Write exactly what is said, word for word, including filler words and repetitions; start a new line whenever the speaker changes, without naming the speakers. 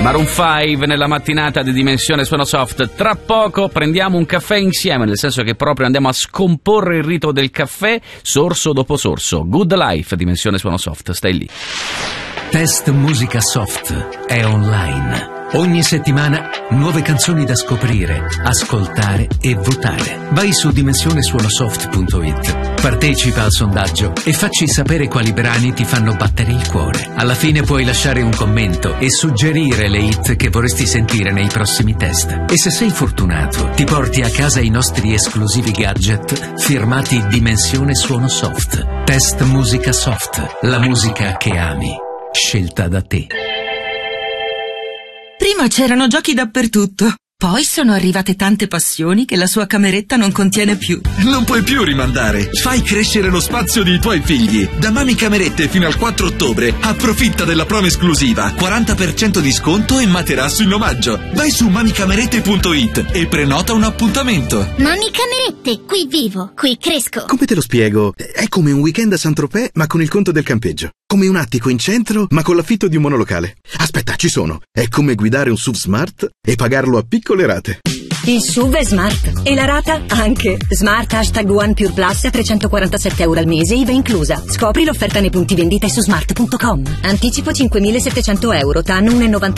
I Maroon cinque nella mattinata di Dimensione Suono Soft. Tra poco prendiamo un caffè insieme, nel senso che proprio andiamo a scomporre il rito del caffè sorso dopo sorso. Good Life, Dimensione Suono Soft, stai lì.
Test Musica Soft è online. Ogni settimana nuove canzoni da scoprire, ascoltare e votare. Vai su dimensione suono soft punto it, partecipa al sondaggio e facci sapere quali brani ti fanno battere il cuore. Alla fine puoi lasciare un commento e suggerire le hit che vorresti sentire nei prossimi test. E se sei fortunato, ti porti a casa i nostri esclusivi gadget firmati Dimensione Suono Soft. Test Musica Soft, la musica che ami, scelta da te.
Prima c'erano giochi dappertutto, poi sono arrivate tante passioni che la sua cameretta non contiene più.
Non puoi più rimandare. Fai crescere lo spazio dei tuoi figli. Da Mami Camerette fino al quattro ottobre approfitta della promo esclusiva, quaranta per cento di sconto e materasso in omaggio. Vai su mami camerette punto it e prenota un appuntamento.
Mami Camerette, qui vivo, qui cresco.
Come te lo spiego? È come un weekend a Saint-Tropez ma con il conto del campeggio. Come un attico in centro ma con l'affitto di un monolocale. Aspetta, ci sono. È come guidare un S U V Smart e pagarlo a piccole rate.
Il S U V è Smart e la rata anche. Smart Hashtag One Pure Plus a trecentoquarantasette euro al mese, I V A inclusa. Scopri l'offerta nei punti vendita e su smart punto com. Anticipo cinquemilasettecento euro, T A N uno virgola novanta